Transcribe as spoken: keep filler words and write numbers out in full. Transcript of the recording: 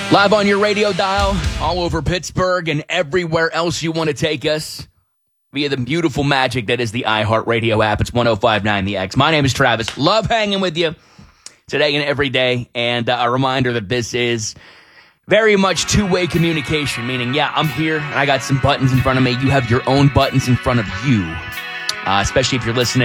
Live on your radio dial, all over Pittsburgh and everywhere else you want to take us via the beautiful magic that is the iHeartRadio app. It's one oh five point nine The X. My name is Travis. Love hanging with you today and every day. And uh, a reminder that this is very much two-way communication, meaning, yeah, I'm here and I got some buttons in front of me. You have your own buttons in front of you, uh, especially if you're listening